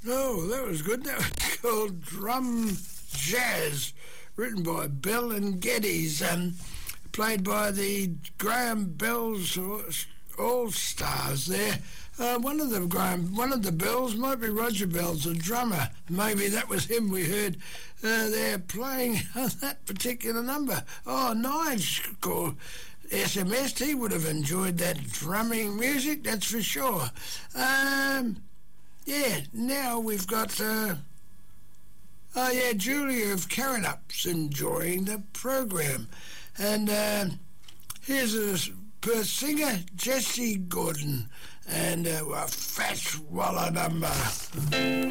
Oh, that was good. That was called Drum Jazz, written by Bell and Geddes, played by the Graham Bells All-Stars there. One of the Bells might be Roger Bells, a drummer. Maybe that was him we heard there playing that particular number. Oh, Nige called SMS. He would have enjoyed that drumming music, that's for sure. Yeah, now we've got... Julia of Carradup's enjoying the program. And here's a Perth singer, Jessie Gordon, and a Fat Walla number.